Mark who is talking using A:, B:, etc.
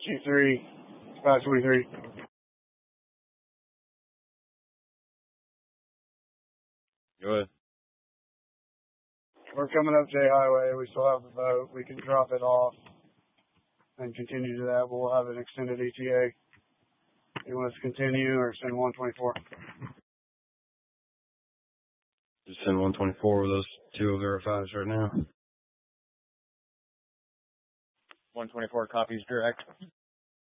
A: G3, 523.
B: Go ahead.
A: We're coming up J Highway. We still have the boat. We can drop it off and continue to that. We'll have an extended ETA. You want us to continue or send 124?
B: Just send 124 with those 205s right now.
C: 124 copies direct.